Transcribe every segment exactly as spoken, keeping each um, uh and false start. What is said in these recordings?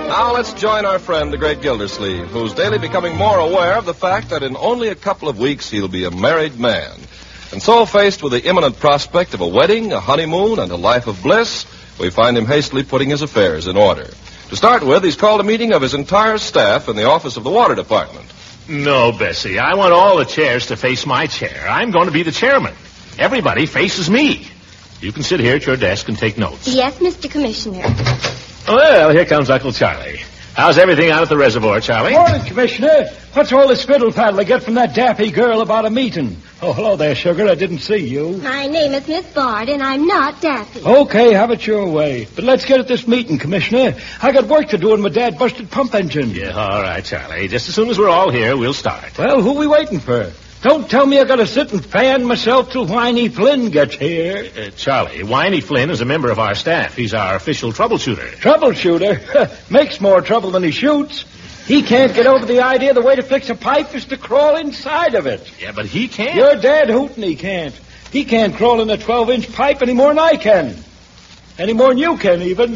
Now let's join our friend, the great Gildersleeve, who's daily becoming more aware of the fact that in only a couple of weeks he'll be a married man. And so, faced with the imminent prospect of a wedding, a honeymoon, and a life of bliss, we find him hastily putting his affairs in order. To start with, he's called a meeting of his entire staff in the office of the Water Department. No, Bessie, I want all the chairs to face my chair. I'm going to be the chairman. Everybody faces me. You can sit here at your desk and take notes. Yes, Mister Commissioner. Well, here comes Uncle Charlie. How's everything out at the reservoir, Charlie? Morning, Commissioner. What's all this fiddle faddle I get from that daffy girl about a meeting? Oh, hello there, sugar. I didn't see you. My name is Miss Bard, and I'm not Daffy. Okay, have it your way. But let's get at this meeting, Commissioner. I got work to do in my dad-busted pump engine. Yeah, all right, Charlie. Just as soon as we're all here, we'll start. Well, who we waiting for? Don't tell me I gotta sit and fan myself till Whiny Flynn gets here. Uh, Charlie, Whiny Flynn is a member of our staff. He's our official troubleshooter. Troubleshooter? Makes more trouble than he shoots. He can't get over the idea the way to fix a pipe is to crawl inside of it. Yeah, but he can't. You're dead hootin' he can't. He can't crawl in a twelve-inch pipe any more than I can. Any more than you can, even.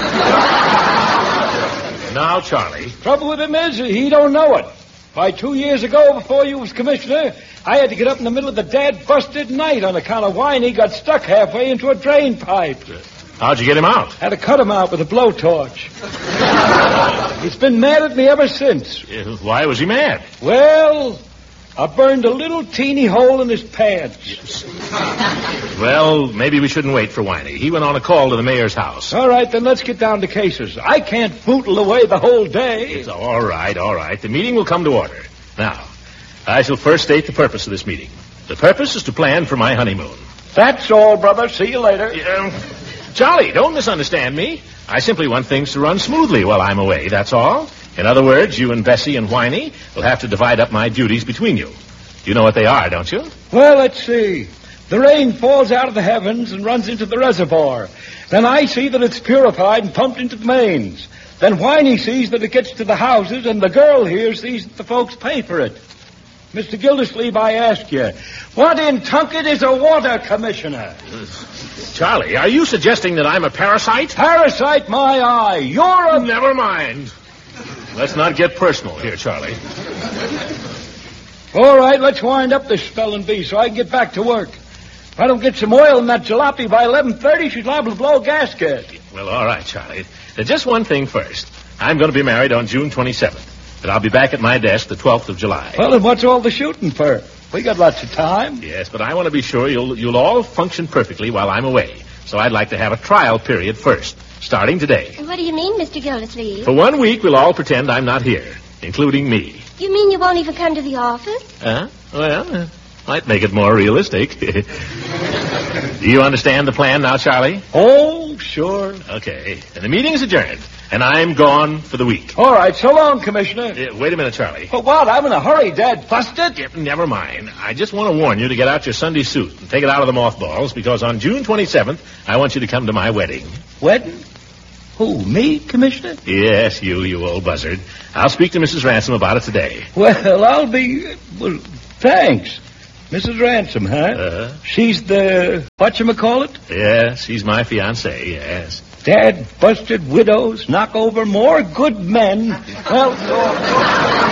Now, Charlie. Trouble with him is he don't know it. Why, two years ago, before you was commissioner, I had to get up in the middle of the dad-busted night on account of Whiny got stuck halfway into a drain pipe. How'd you get him out? Had to cut him out with a blowtorch. He's been mad at me ever since. Uh, why was he mad? Well, I burned a little teeny hole in his pants. Well, maybe we shouldn't wait for Whiny. He went on a call to the mayor's house. All right, then let's get down to cases. I can't bootle away the whole day. It's all right, all right. The meeting will come to order. Now, I shall first state the purpose of this meeting. The purpose is to plan for my honeymoon. That's all, brother. See you later. Um, Charlie, don't misunderstand me. I simply want things to run smoothly while I'm away, that's all. In other words, you and Bessie and Whiny will have to divide up my duties between you. You know what they are, don't you? Well, let's see. The rain falls out of the heavens and runs into the reservoir. Then I see that it's purified and pumped into the mains. Then Whiny sees that it gets to the houses, and the girl here sees that the folks pay for it. Mister Gildersleeve, I ask you, what in Tunket is a water commissioner? Charlie, are you suggesting that I'm a parasite? Parasite, my eye. You're a... Never mind. Let's not get personal here, Charlie. All right, let's wind up this spelling bee so I can get back to work. If I don't get some oil in that jalopy by eleven thirty, she's liable to blow a gasket. Well, all right, Charlie. Uh, just one thing first. I'm going to be married on June twenty-seventh, but I'll be back at my desk the twelfth of July. Well, then what's all the shooting for? We got lots of time. Yes, but I want to be sure you'll you'll all function perfectly while I'm away. So I'd like to have a trial period first, starting today. What do you mean, Mister Gildersleeve? For one week, we'll all pretend I'm not here, including me. You mean you won't even come to the office? Huh? Well, uh, might make it more realistic. Do you understand the plan now, Charlie? Oh, sure. Okay. And the meeting is adjourned, and I'm gone for the week. All right, so long, Commissioner. Uh, wait a minute, Charlie. For what? I'm in a hurry, Dad. Busted? Yeah, never mind. I just want to warn you to get out your Sunday suit and take it out of the mothballs, because on June twenty-seventh, I want you to come to my wedding. Wedding? Who, me, Commissioner? Yes, you, you old buzzard. I'll speak to Missus Ransom about it today. Well, I'll be... Well, thanks. Missus Ransom, huh? Uh-huh. She's the... whatchamacallit? Yes, she's my fiancée, yes. Dad busted widows, knock over more good men. Well...